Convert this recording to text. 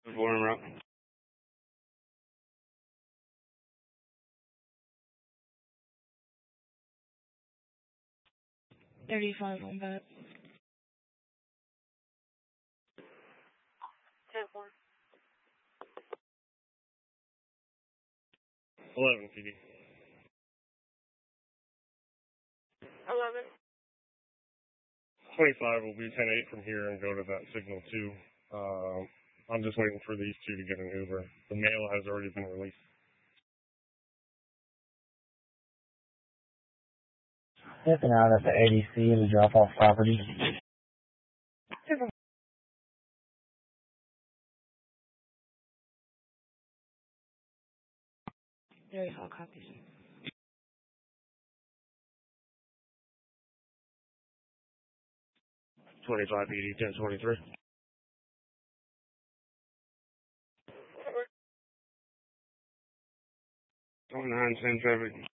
Warren route. 35 on that. 10-4. 11 CD. 11. 25 will be 10-8 from here and go to that signal 2. I'm just waiting for these two to get an Uber. The mail has already been released. Stepping out at the ADC to drop off property. Very hot copies. 25 PD, 1023. 29, 10-7.